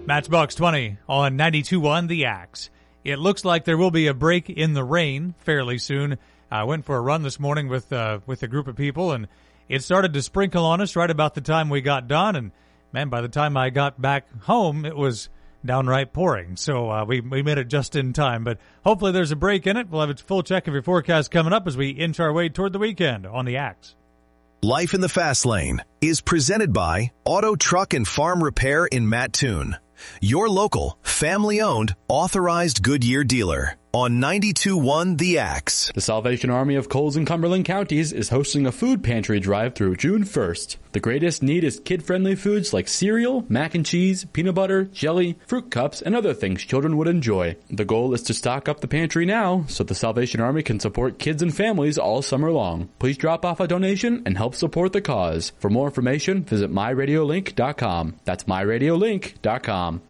Matchbox 20 on 92.1 The Axe. It looks like there will be a break in the rain fairly soon. I went for a run this morning with a group of people, and it started to sprinkle on us right about the time we got done. And, man, by the time I got back home, it was downright pouring. So we made it just in time. But hopefully there's a break in it. We'll have a full check of your forecast coming up as we inch our way toward the weekend on The Axe. Life in the Fast Lane is presented by Auto Truck and Farm Repair in Mattoon, your local, family-owned, authorized Goodyear dealer on 92.1 The Axe. The Salvation Army of Coles and Cumberland counties is hosting a food pantry drive through June 1st. The greatest need is kid-friendly foods like cereal, mac and cheese, peanut butter, jelly, fruit cups, and other things children would enjoy. The goal is to stock up the pantry now so the Salvation Army can support kids and families all summer long. Please drop off a donation and help support the cause. For more information, visit myradiolink.com. That's myradiolink.com.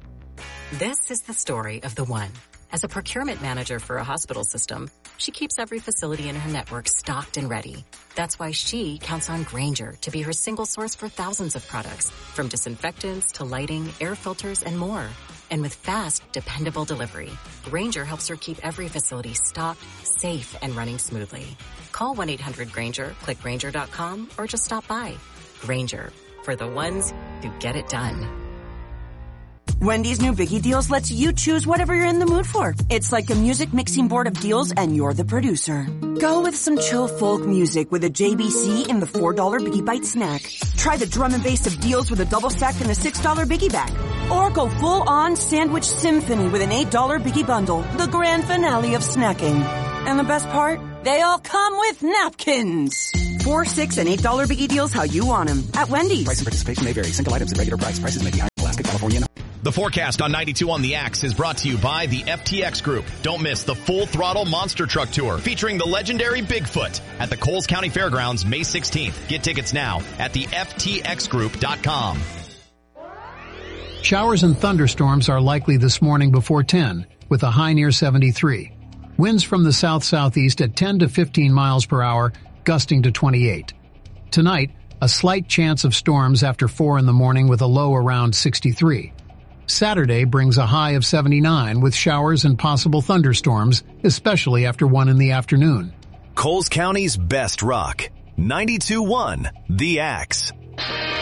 This is the story of the one. As a procurement manager for a hospital system, she keeps every facility in her network stocked and ready. That's why she counts on Grainger to be her single source for thousands of products, from disinfectants to lighting, air filters, and more. And with fast, dependable delivery, Grainger helps her keep every facility stocked, safe, and running smoothly. Call 1-800-GRAINGER, click Grainger.com, or just stop by. Grainger, for the ones who get it done. Wendy's new Biggie Deals lets you choose whatever you're in the mood for. It's like a music mixing board of deals, and you're the producer. Go with some chill folk music with a JBC in the $4 Biggie Bite snack. Try the drum and bass of deals with a double stack and a $6 Biggie bag. Or go full-on sandwich symphony with an $8 Biggie bundle, the grand finale of snacking. And the best part? They all come with napkins. $4, $6, and $8 Biggie Deals how you want them at Wendy's. Price and participation may vary. Single items at regular price. Prices may be higher in Alaska, California, and The forecast on 92.1 The Axe is brought to you by the FTX Group. Don't miss the Full Throttle Monster Truck Tour featuring the legendary Bigfoot at the Coles County Fairgrounds May 16th. Get tickets now at the ftxgroup.com. Showers and thunderstorms are likely this morning before 10, with a high near 73. Winds from the south-southeast at 10 to 15 miles per hour, gusting to 28. Tonight, a slight chance of storms after 4 in the morning with a low around 63. Saturday brings a high of 79 with showers and possible thunderstorms, especially after 1 in the afternoon. Coles County's best rock. 92.1 The Axe.